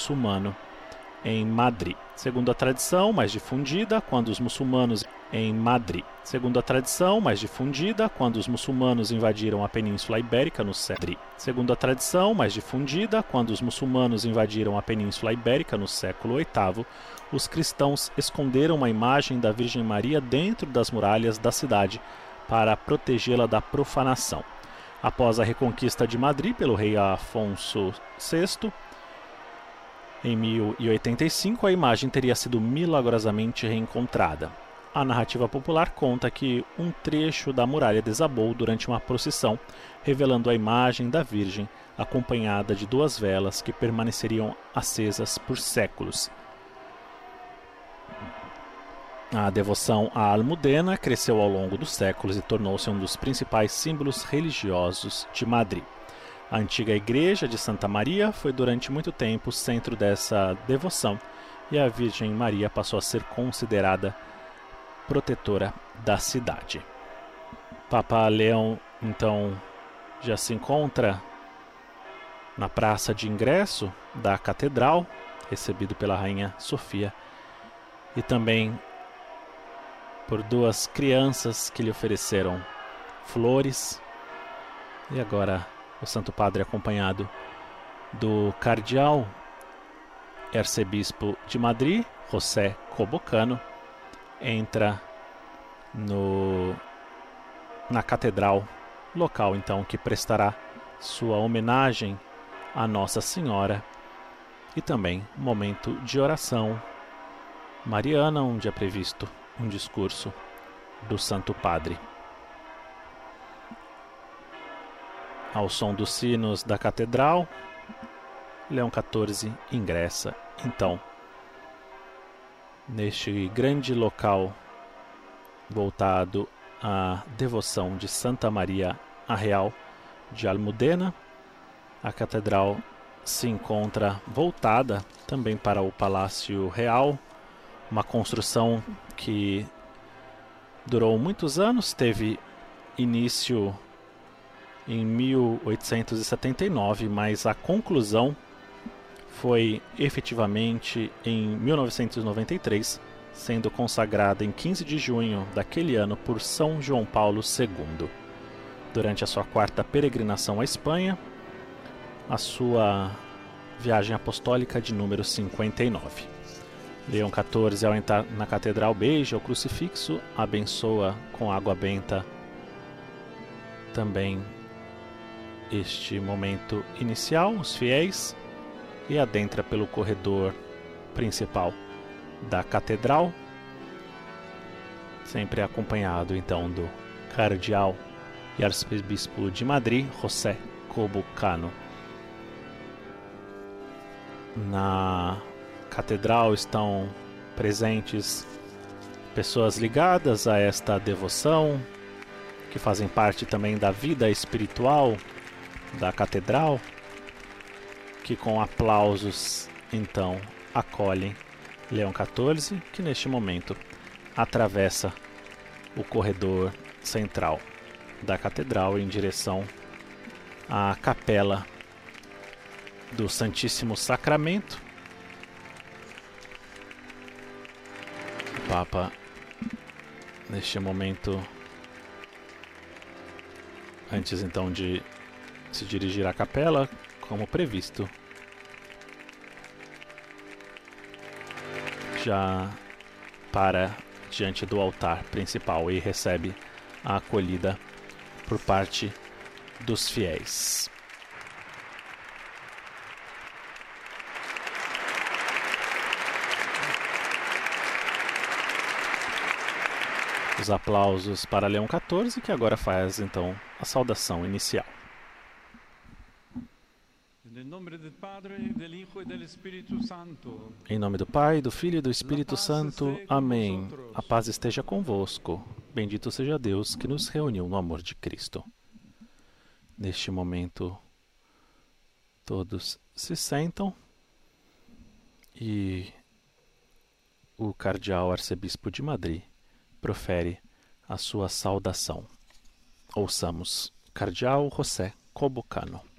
muçulmano em Madrid. Segundo a tradição mais difundida, quando os muçulmanos invadiram a Península Ibérica no século VIII, os cristãos esconderam uma imagem da Virgem Maria dentro das muralhas da cidade para protegê-la da profanação. Após a reconquista de Madrid pelo rei Afonso VI, em 1085, a imagem teria sido milagrosamente reencontrada. A narrativa popular conta que um trecho da muralha desabou durante uma procissão, revelando a imagem da Virgem, acompanhada de 2 velas que permaneceriam acesas por séculos. A devoção à Almudena cresceu ao longo dos séculos e tornou-se um dos principais símbolos religiosos de Madrid. A antiga igreja de Santa Maria foi durante muito tempo o centro dessa devoção e a Virgem Maria passou a ser considerada protetora da cidade. Papa Leão, então, já se encontra na praça de ingresso da catedral, recebido pela Rainha Sofia, e também por 2 crianças que lhe ofereceram flores. E agora o Santo Padre, acompanhado do cardeal e arcebispo de Madrid, José Cobocano, entra na catedral, local então que prestará sua homenagem a Nossa Senhora, e também momento de oração mariana, onde é previsto um discurso do Santo Padre. Ao som dos sinos da catedral, Leão XIV ingressa, então, neste grande local voltado à devoção de Santa Maria a Real de Almudena. A catedral se encontra voltada também para o Palácio Real, uma construção que durou muitos anos, teve início em 1879, mas a conclusão foi efetivamente em 1993, sendo consagrada em 15 de junho daquele ano por São João Paulo II. Durante a sua 4ª peregrinação à Espanha, a sua viagem apostólica de número 59. Leão XIV, ao entrar na catedral, beija o crucifixo, abençoa com água benta também este momento inicial, os fiéis, e adentra pelo corredor principal da catedral, sempre acompanhado então do cardeal e arcebispo de Madrid, José Cobocano. Na catedral estão presentes pessoas ligadas a esta devoção, que fazem parte também da vida espiritual da catedral, que com aplausos então acolhem Leão XIV, que neste momento atravessa o corredor central da catedral em direção à capela do Santíssimo Sacramento. O Papa, neste momento, antes então de se dirigir à capela, como previsto, já para diante do altar principal e recebe a acolhida por parte dos fiéis. Os aplausos para Leão XIV, que agora faz então a saudação inicial. Em nome do Pai, do Filho e do Espírito Santo. Amém. A paz esteja convosco. Bendito seja Deus que nos reuniu no amor de Cristo. Neste momento, todos se sentam e o cardeal arcebispo de Madrid profere a sua saudação. Ouçamos, Cardeal José Cobocano.